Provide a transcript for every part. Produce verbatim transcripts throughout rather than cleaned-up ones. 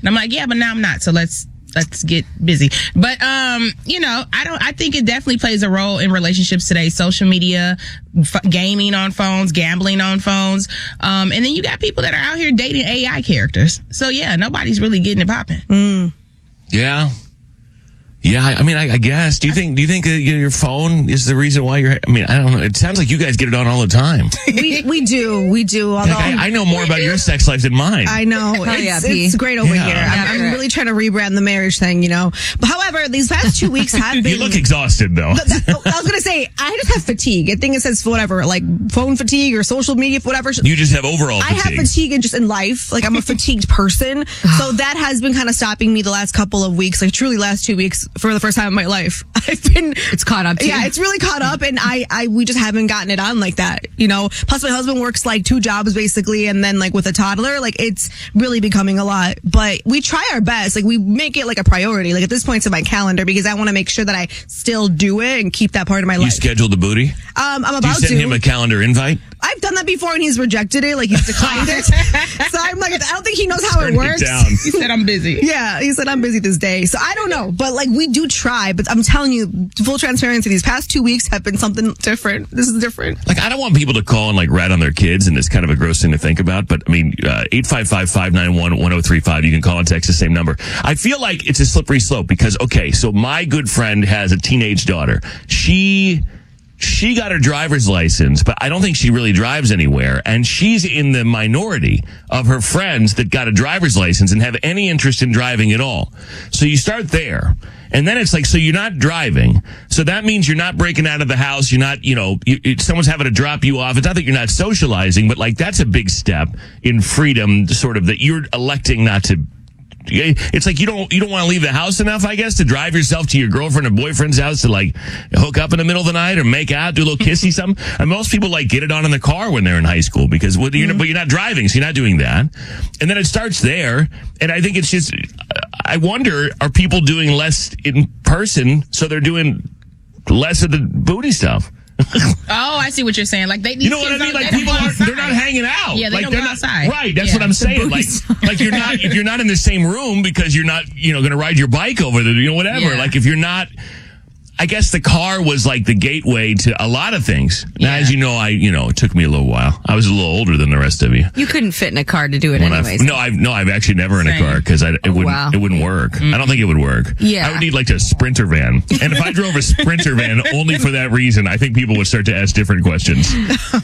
And I'm like, yeah, but now I'm not. So let's let's get busy. But um, you know, I don't. I think it definitely plays a role in relationships today. Social media, f- gaming on phones, gambling on phones, um, and then you got people that are out here dating A I characters. So yeah, nobody's really getting it popping. Mm. Yeah. Yeah, I mean, I, I guess. Do you think? Do you think uh, your phone is the reason why you're? I mean, I don't know. It sounds like you guys get it on all the time. We we do, we do. Although Like, I, I know more about your sex life than mine. I know. Hell It's, yeah, P. it's great over Yeah. here. I'm, Yeah, I'm really trying to rebrand the marriage thing, you know. But however, these past two weeks have been. You look exhausted, though. Th- th- I was gonna say I just have fatigue. I think it says whatever, like phone fatigue or social media, whatever. You just have overall I fatigue. have fatigue and just in life. Like I'm a fatigued person, so that has been kind of stopping me the last couple of weeks. Like truly, last two weeks for the first time in my life. I've been. It's caught up to Yeah, you. it's really caught up, and I, I, we just haven't gotten it on like that, you know. Plus, my husband works like two jobs basically, and then like with a toddler, like it's really becoming a lot. But we try our best. Like we make it like a priority. Like at this point, it's in my calendar because I want to make sure that I still do it and keep that part of my You life. scheduled the booty? Um, I'm Do you about send to. him a calendar invite? I've done that before, and he's rejected it. Like he's declined it. So I'm like, I don't think he knows how Turn it works. it down. He said I'm busy. Yeah, he said I'm busy this day. So I don't know, but like we do try. But I'm telling you, full transparency, these past two weeks have been something different. This is different. Like, I don't want people to call and, like, rat on their kids, and it's kind of a gross thing to think about. But, I mean, uh, eight five five, five nine one, one oh three five. You can call and text the same number. I feel like it's a slippery slope because, okay, so my good friend has a teenage daughter. She... She got her driver's license, but I don't think she really drives anywhere. And she's in the minority of her friends that got a driver's license and have any interest in driving at all. So you start there. And then it's like, so you're not driving. So that means you're not breaking out of the house. You're not, you know, you, it, someone's having to drop you off. It's not that you're not socializing, but like that's a big step in freedom, sort of that you're electing not to. It's like you don't you don't want to leave the house enough, I guess, to drive yourself to your girlfriend or boyfriend's house to like hook up in the middle of the night or make out, do a little kissy something. And most people like get it on in the car when they're in high school because well, you're, mm-hmm. but you're not driving, so you're not doing that. And then it starts there, and I think it's just I wonder, are people doing less in person, so they're doing less of the booty stuff? Oh, I see what you're saying. Like they, you know what I mean? Like people aren't, they're not hanging out. Yeah, they like don't they're go not outside. Right, that's yeah. what I'm saying. Like, like you're not if you're not in the same room because you're not, you know, going to ride your bike over the, you know, whatever. Yeah. Like if you're not. I guess the car was like the gateway to a lot of things. Now, Yeah. as you know, I, you know, it took me a little while. I was a little older than the rest of you. You couldn't fit in a car to do it When anyways. I've, no, I've no, I've actually never in a Same. car because it wouldn't, wow. it wouldn't work. I don't think it would work. Yeah. I would need like a Sprinter van, and if I drove a Sprinter van only for that reason, I think people would start to ask different questions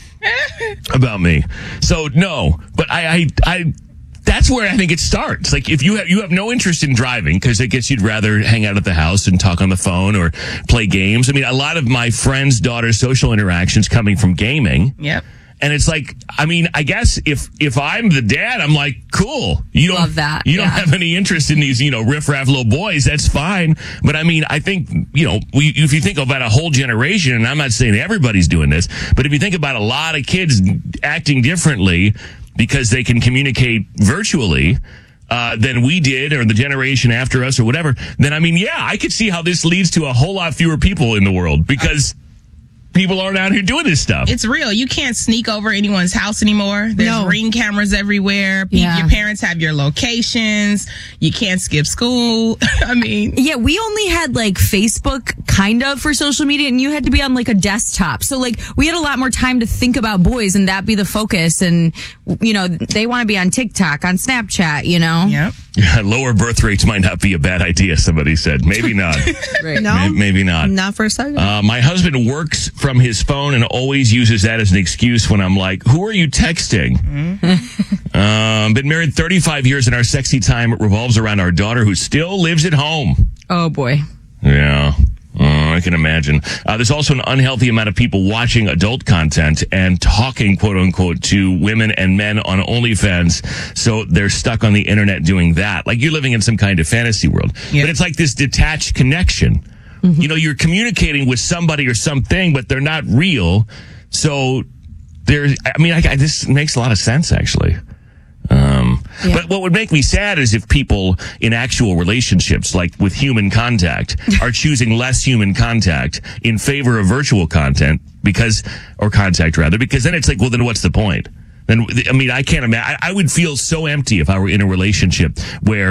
about me. So no, but I, I, I. That's where I think it starts. Like if you have you have no interest in driving because I guess you'd rather hang out at the house and talk on the phone or play games. I mean, a lot of my friends' daughters' social interactions coming from gaming. Yep. And it's like, I mean, I guess if if I'm the dad, I'm like, cool. You don't Love that, You don't yeah. have any interest in these, you know, riffraff little boys. That's fine. But I mean, I think, you know, we, if you think about a whole generation, and I'm not saying everybody's doing this, but if you think about a lot of kids acting differently because they can communicate virtually uh, than we did or the generation after us or whatever, then I mean, yeah, I could see how this leads to a whole lot fewer people in the world because people aren't out here doing this stuff. It's real. You can't sneak over anyone's house anymore. There's No. ring cameras everywhere. Pe- Yeah. Your parents have your locations. You can't skip school. I mean, Yeah, we only had like Facebook kind of for social media, and you had to be on like a desktop. So like we had a lot more time to think about boys and that be the focus. And, you know, they want to be on TikTok, on Snapchat, you know? yep. Yeah, lower birth rates might not be a bad idea, somebody said. Maybe not. Right. No, May- maybe not. Not for a second. Uh, my husband works from his phone and always uses that as an excuse when I'm like, who are you texting? Mm-hmm. um, been married thirty-five years and our sexy time revolves around our daughter who still lives at home. Oh boy. Yeah. Uh, I can imagine. Uh, there's also an unhealthy amount of people watching adult content and talking, quote unquote, to women and men on OnlyFans. So they're stuck on the internet doing that. Like you're living in some kind of fantasy world. Yeah. But it's like this detached connection. Mm-hmm. You know, you're communicating with somebody or something, but they're not real. So there's, I mean, I, I, this makes a lot of sense, actually. Um, Yeah. But what would make me sad is if people in actual relationships, like with human contact, are choosing less human contact in favor of virtual content because, or contact rather, because then it's like, well, then what's the point? Then, I mean, I can't imagine. I, I would feel so empty if I were in a relationship where